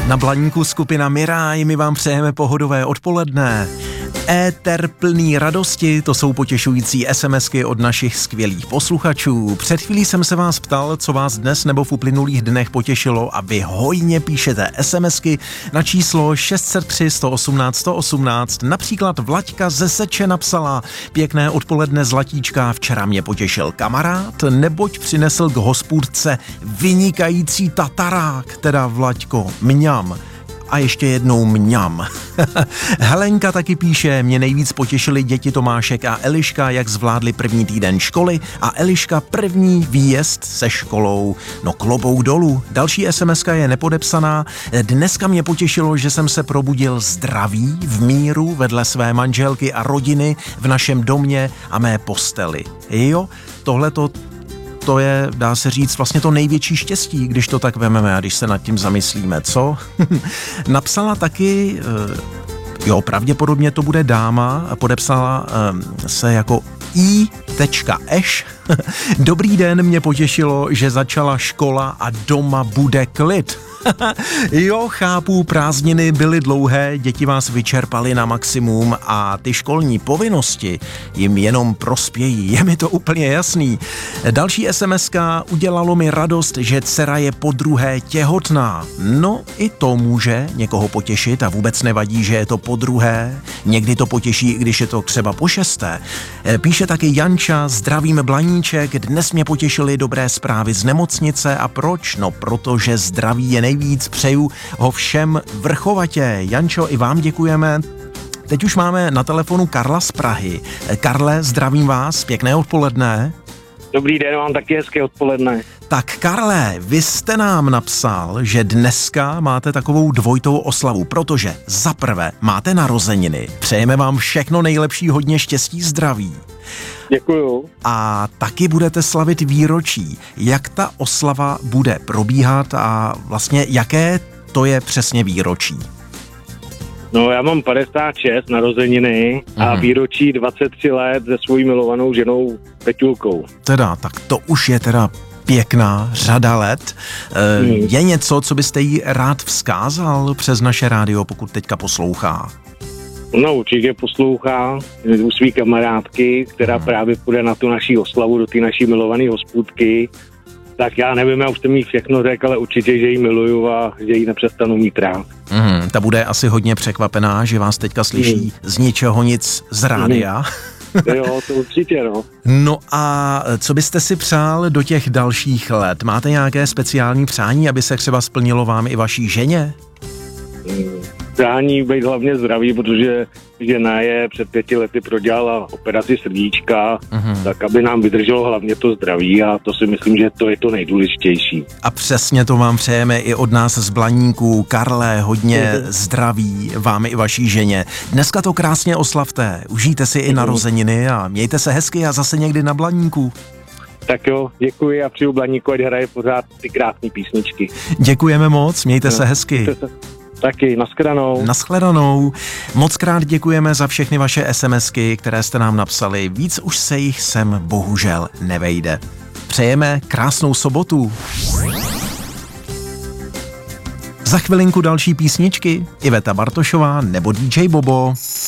Na Blaníku skupina Miráj, my vám přejeme pohodové odpoledne. Éter plný radosti, to jsou potěšující SMSky od našich skvělých posluchačů. Před chvílí jsem se vás ptal, co vás dnes nebo v uplynulých dnech potěšilo a vy hojně píšete SMSky na číslo 603 118 118. Například Vlaďka ze Seče napsala: pěkné odpoledne Zlatíčka, včera mě potěšil kamarád, neboť přinesl k hospůdce vynikající tatarák, teda Vlaďko, mňam. A ještě jednou mňam. Helenka taky píše: mě nejvíc potěšili děti Tomášek a Eliška, jak zvládli první týden školy a Eliška první výjezd se školou. No klobouk dolů. Další SMSka je nepodepsaná. Dneska mě potěšilo, že jsem se probudil zdravý, v míru, vedle své manželky a rodiny, v našem domě a mé posteli. Jo, tohleto to je, dá se říct, vlastně to největší štěstí, když to tak vememe a když se nad tím zamyslíme, co? Napsala taky, pravděpodobně to bude dáma, a podepsala se jako i.eš. Dobrý den, mě potěšilo, že začala škola a doma bude klid. Jo, chápu, prázdniny byly dlouhé, děti vás vyčerpaly na maximum a ty školní povinnosti jim jenom prospějí, je mi to úplně jasný. Další SMSka: udělalo mi radost, že dcera je podruhé těhotná. No, i to může někoho potěšit a vůbec nevadí, že je to podruhé. Někdy to potěší, i když je to třeba po šesté. Píše taky Janča: zdravím Blaníček, dnes mě potěšily dobré zprávy z nemocnice. A proč? No, protože zdraví je nejvíc, přeju ho všem vrchovatě. Jančo, i vám děkujeme. Teď už máme na telefonu Karla z Prahy. Karle, zdravím vás, pěkné odpoledne. Dobrý den, mám taky hezké odpoledne. Tak Karle, vy jste nám napsal, že dneska máte takovou dvojitou oslavu, protože za prvé máte narozeniny, přejeme vám všechno nejlepší, hodně štěstí, zdraví. Děkuju. A taky budete slavit výročí. Jak ta oslava bude probíhat a vlastně jaké to je přesně výročí? No, já mám 56 narozeniny a výročí 23 let se svojí milovanou ženou Peťulkou. Teda, tak to už je teda pěkná řada let. Je něco, co byste jí rád vzkázal přes naše rádio, pokud teďka poslouchá? No, určitě poslouchá u svý kamarádky, která právě půjde na tu naší oslavu do té naší milované hospůdky. Tak já nevím, já už jsem jí všechno řekl, ale určitě, že ji miluju a že ji nepřestanu mít rád. Ta bude asi hodně překvapená, že vás teďka slyší z ničeho nic z rádia. Jo, to určitě, no. No a co byste si přál do těch dalších let? Máte nějaké speciální přání, aby se třeba splnilo vám i vaší ženě? Přání být hlavně zdraví, protože žena je před 5 lety prodělala operaci srdíčka, tak aby nám vydrželo hlavně to zdraví a to si myslím, že to je to nejdůležitější. A přesně to vám přejeme i od nás z Blaníku. Karle, hodně zdraví vám i vaší ženě. Dneska to krásně oslavte, užijte si i narozeniny a mějte se hezky a zase někdy na Blaníku. Tak jo, děkuji a přiju Blaníku, ať hraje pořád ty krásné písničky. Děkujeme moc, mějte se hezky. Taky, nashledanou. Nashledanou. Moc krát děkujeme za všechny vaše SMSky, které jste nám napsali. Víc už se jich sem bohužel nevejde. Přejeme krásnou sobotu. Za chvilinku další písničky. Iveta Bartošová nebo DJ Bobo.